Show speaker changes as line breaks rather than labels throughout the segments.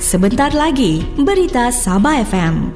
Sebentar lagi, Berita Sabah FM.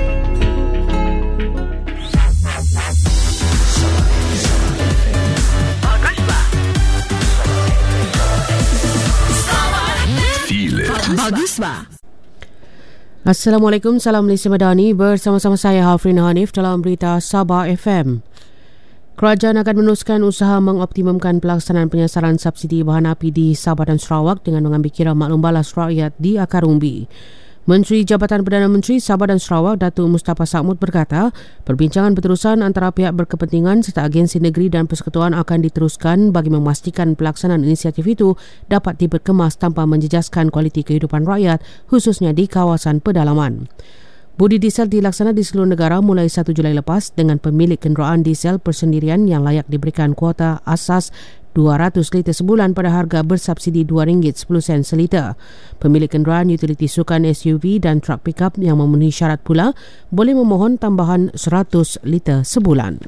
Baguslah.
Assalamualaikum, salam Malaysia Madani. Bersama-sama saya Hafrin Hanif dalam Berita Sabah FM. Kerajaan akan meneruskan usaha mengoptimumkan pelaksanaan penyasaran subsidi bahan api di Sabah dan Sarawak dengan mengambil kira maklum balas rakyat di akar umbi. Menteri Jabatan Perdana Menteri Sabah dan Sarawak Datuk Mustafa Sakhmud berkata, perbincangan berterusan antara pihak berkepentingan serta agensi negeri dan persekutuan akan diteruskan bagi memastikan pelaksanaan inisiatif itu dapat diperkemas tanpa menjejaskan kualiti kehidupan rakyat, khususnya di kawasan pedalaman. Budi diesel dilaksana di seluruh negara mulai 1 Julai lepas dengan pemilik kenderaan diesel persendirian yang layak diberikan kuota asas 200 liter sebulan pada harga bersubsidi RM2.10 seliter. Pemilik kenderaan utiliti sukan SUV dan truk pickup yang memenuhi syarat pula boleh memohon tambahan 100 liter sebulan.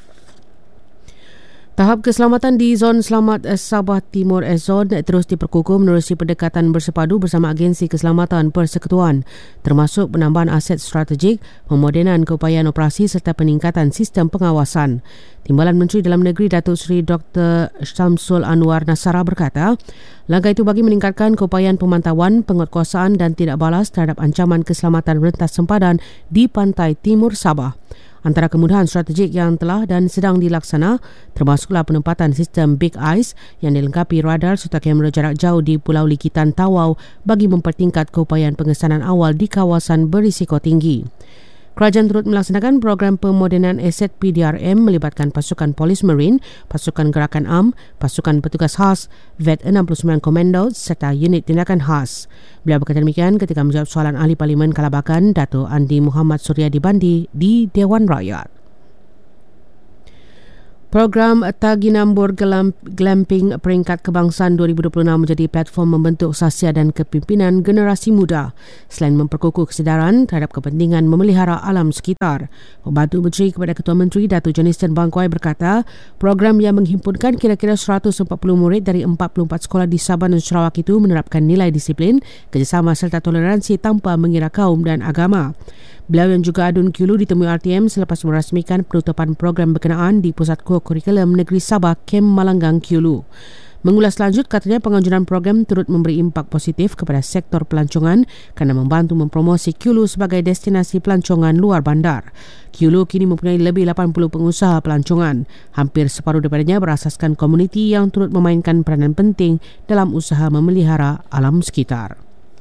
Tahap keselamatan di Zon Selamat Sabah Timur Zon terus diperkukuh menerusi pendekatan bersepadu bersama agensi keselamatan persekutuan, termasuk penambahan aset strategik, pemodenan keupayaan operasi serta peningkatan sistem pengawasan. Timbalan Menteri Dalam Negeri Datuk Seri Dr. Syamsul Anwar Nasara berkata, langkah itu bagi meningkatkan keupayaan pemantauan, penguatkuasaan dan tidak balas terhadap ancaman keselamatan rentas sempadan di pantai timur Sabah. Antara kemudahan strategik yang telah dan sedang dilaksana termasuklah penempatan sistem Big Eyes yang dilengkapi radar serta kamera jarak jauh di Pulau Likitan Tawau bagi mempertingkat keupayaan pengesanan awal di kawasan berisiko tinggi. Kerajaan turut melaksanakan program pemodenan aset PDRM melibatkan pasukan polis marine, pasukan gerakan AM, pasukan petugas khas, VET 69 Komando serta unit tindakan khas. Beliau berkata demikian ketika menjawab soalan Ahli Parlimen Kalabakan Dato' Andi Muhammad Suryadi Bandi di Dewan Rakyat. Program Taginambur Glamping Peringkat Kebangsaan 2026 menjadi platform membentuk sasia dan kepimpinan generasi muda selain memperkukuh kesedaran terhadap kepentingan memelihara alam sekitar. Pembantu Menteri kepada Ketua Menteri Datuk Joniston Bangkuai berkata, program yang menghimpunkan kira-kira 140 murid dari 44 sekolah di Sabah dan Sarawak itu menerapkan nilai disiplin, kerjasama serta toleransi tanpa mengira kaum dan agama. Beliau yang juga adun Kulu ditemui RTM selepas merasmikan penutupan program berkenaan di Pusat Kurikulum Negeri Sabah, Kem Malanggang, Kulu. Mengulas lanjut, katanya penganjuran program turut memberi impak positif kepada sektor pelancongan kerana membantu mempromosi Kulu sebagai destinasi pelancongan luar bandar. Kulu kini mempunyai lebih 80 pengusaha pelancongan. Hampir separuh daripadanya berasaskan komuniti yang turut memainkan peranan penting dalam usaha memelihara alam sekitar.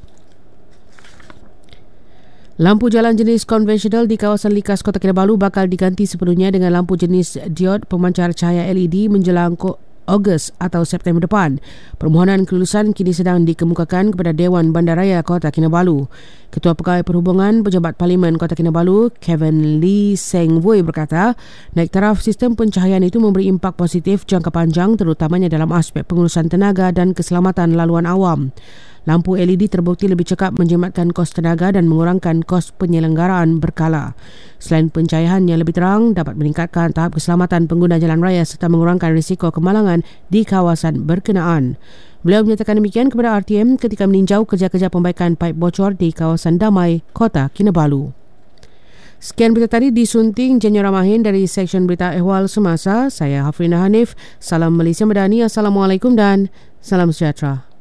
Lampu jalan jenis konvensional di kawasan Likas Kota Kinabalu bakal diganti sepenuhnya dengan lampu jenis diod pemancar cahaya LED menjelang Ogos atau September depan. Permohonan kelulusan kini sedang dikemukakan kepada Dewan Bandaraya Kota Kinabalu. Ketua Pegawai Perhubungan Pejabat Parlimen Kota Kinabalu, Kevin Lee Seng Wui berkata, naik taraf sistem pencahayaan itu memberi impak positif jangka panjang terutamanya dalam aspek pengurusan tenaga dan keselamatan laluan awam. Lampu LED terbukti lebih cekap menjimatkan kos tenaga dan mengurangkan kos penyelenggaraan berkala. Selain pencahayaan yang lebih terang, dapat meningkatkan tahap keselamatan pengguna jalan raya serta mengurangkan risiko kemalangan di kawasan berkenaan. Beliau menyatakan demikian kepada RTM ketika meninjau kerja-kerja pembaikan paip bocor di kawasan Damai, Kota Kinabalu. Sekian berita tadi disunting Jenyora Mahin dari Seksyen Berita Ehwal Semasa. Saya Hafrina Hanif. Salam Malaysia Madani. Assalamualaikum dan salam sejahtera.